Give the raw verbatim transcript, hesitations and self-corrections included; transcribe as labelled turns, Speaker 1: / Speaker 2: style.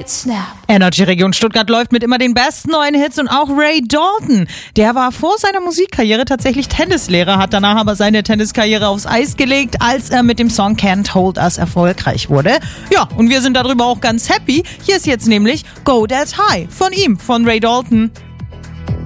Speaker 1: Snap.
Speaker 2: Energy Region Stuttgart läuft mit immer den besten neuen Hits und auch Ray Dalton. Der war vor seiner Musikkarriere tatsächlich Tennislehrer, hat danach aber seine Tenniskarriere aufs Eis gelegt, als er mit dem Song Can't Hold Us erfolgreich wurde. Ja, und wir sind darüber auch ganz happy. Hier ist jetzt nämlich Go That High von ihm, von Ray Dalton.